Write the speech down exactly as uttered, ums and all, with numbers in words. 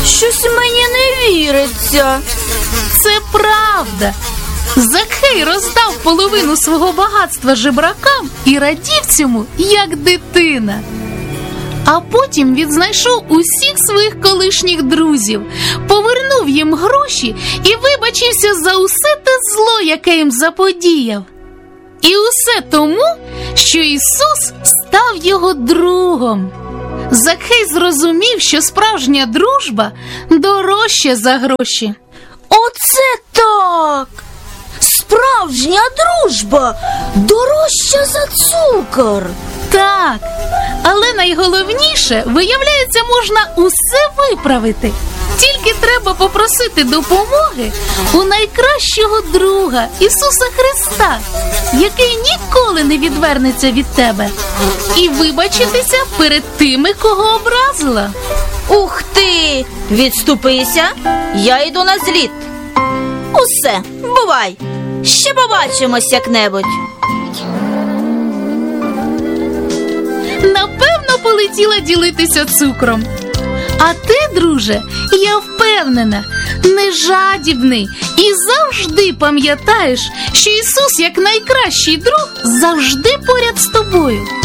Щось мені не віриться. Це правда. Закхей роздав половину свого багатства жебракам і радів цьому, як дитина. А потім він знайшов усіх своїх колишніх друзів, повернув їм гроші і вибачився за усе те зло, яке їм заподіяв. І усе тому, що Ісус став його другом. Закхей зрозумів, що справжня дружба дорожча за гроші. Оце так! Справжня дружба дорожча за цукор. Так, але найголовніше, виявляється, можна усе виправити. Тільки треба попросити допомоги у найкращого друга Ісуса Христа, який ніколи не відвернеться від тебе, і вибачитися перед тими, кого образила. Ух ти! Відступися, я йду на зліт. Усе, бувай! Ще побачимось як-небудь. Напевно, полетіла ділитися цукром. А ти, друже, я впевнена, не жадібний і завжди пам'ятаєш, що Ісус, як найкращий друг, завжди поряд з тобою.